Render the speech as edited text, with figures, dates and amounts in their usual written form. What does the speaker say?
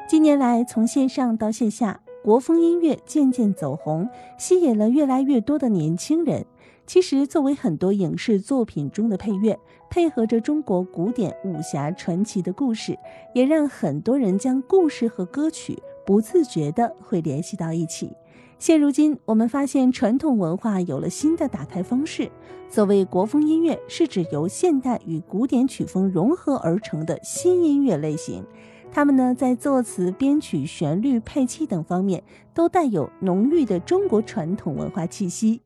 近年来，从线上到线下，国风音乐渐渐走红，吸引了越来越多的年轻人。其实，作为很多影视作品中的配乐，配合着中国古典武侠传奇的故事，也让很多人将故事和歌曲不自觉地会联系到一起。现如今，我们发现传统文化有了新的打开方式。所谓国风音乐，是指由现代与古典曲风融合而成的新音乐类型。它们呢，在作词、编曲、旋律、配器等方面，都带有浓郁的中国传统文化气息。